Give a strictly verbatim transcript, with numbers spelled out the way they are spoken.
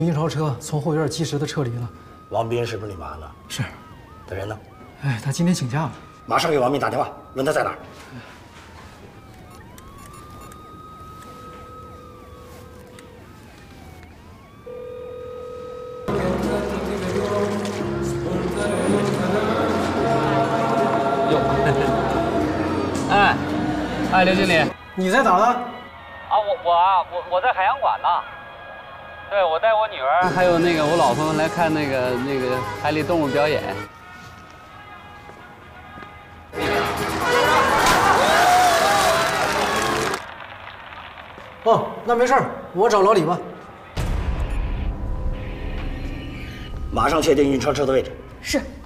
运钞车从后院及时的撤离了。 王斌是不是你妈呢？ 是。 他人呢？ 哎，他今天请假了。 马上给王斌打电话，问他在哪儿。 哟，哎，哎，刘经理， 你在哪呢？ 啊，我我啊，我我在海洋馆呢。对，我带我女儿还有那个我老婆来看那个那个海里动物表演。 哦，那没事儿，我找老李吧。 马上确定运钞车的位置。 是。